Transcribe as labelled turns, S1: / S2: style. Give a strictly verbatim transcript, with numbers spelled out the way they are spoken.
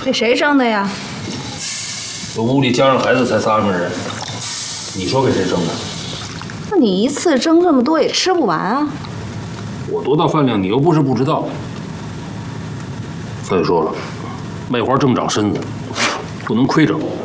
S1: 给谁蒸的呀？
S2: 这屋里加上孩子才三个人，你说给谁蒸的？
S1: 那你一次蒸这么多也吃不完啊。
S2: 我多大饭量，你又不是不知道。再说了，卖花正长身子，不能亏着。